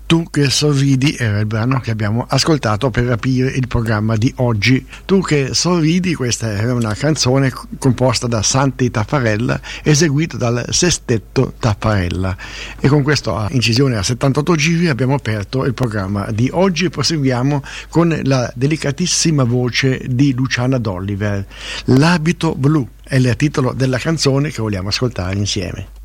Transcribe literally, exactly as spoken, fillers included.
Tu che sorridi era il brano che abbiamo ascoltato per aprire il programma di oggi. Tu che sorridi, questa era una canzone composta da Santi Taffarella, eseguita dal Sestetto Taffarella. E con questa incisione a settantotto giri abbiamo aperto il programma di oggi e proseguiamo con la delicatissima voce di Luciana D'Oliver. L'abito blu è il titolo della canzone che vogliamo ascoltare insieme.